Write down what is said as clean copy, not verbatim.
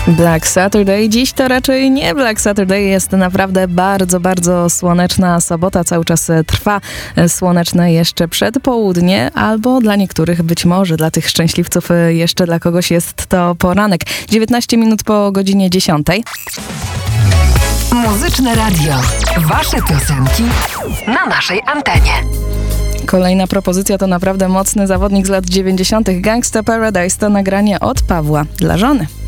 Black Saturday. Dziś to raczej nie Black Saturday, jest naprawdę bardzo, bardzo słoneczna sobota. Cały czas trwa słoneczne jeszcze przedpołudnie, albo dla niektórych, być może dla tych szczęśliwców, jeszcze dla kogoś jest to poranek. 19 minut po godzinie 10. Muzyczne radio. Wasze piosenki na naszej antenie. Kolejna propozycja to naprawdę mocny zawodnik z lat 90. Gangsta Paradise, to nagranie od Pawła dla żony.